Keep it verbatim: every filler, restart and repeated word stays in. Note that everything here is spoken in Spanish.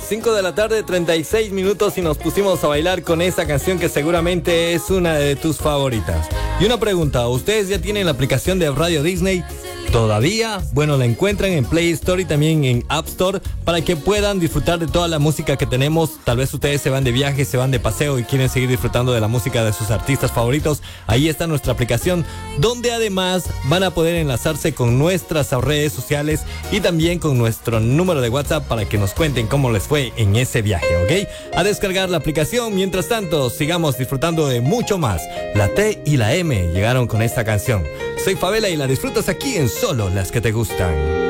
cinco de la tarde, treinta y seis minutos y nos pusimos a bailar con esta canción que seguramente es una de tus favoritas. Y una pregunta, ¿ustedes ya tienen la aplicación de Radio Disney? ¿Todavía? Bueno, la encuentran en Play Store y también en App Store para que puedan disfrutar de toda la música que tenemos. Tal vez ustedes se van de viaje, se van de paseo y quieren seguir disfrutando de la música de sus artistas favoritos. Ahí está nuestra aplicación, donde además van a poder enlazarse con nuestras redes sociales y también con nuestro número de WhatsApp para que nos cuenten cómo les fue en ese viaje, ¿ok? A descargar la aplicación. Mientras tanto, sigamos disfrutando de mucho más. La T y la M llegaron con esta canción. Soy Favela y la disfrutas aquí en Solo las que te gustan.